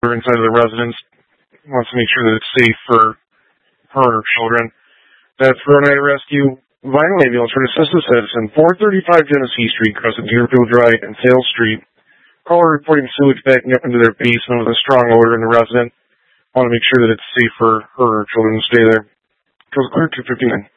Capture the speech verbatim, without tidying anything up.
inside of the residence. Wants to make sure that it's safe for her and her children. That's Rhode Island Rescue Vinyl Ambulance for an assistant citizen, four thirty-five Genesee Street, across the Deerfield Drive and Sale Street. Caller reporting sewage backing up into their basement with a strong odor in the resident. Want to make sure that it's safe for her and her children to stay there. Goes clear two fifty-nine.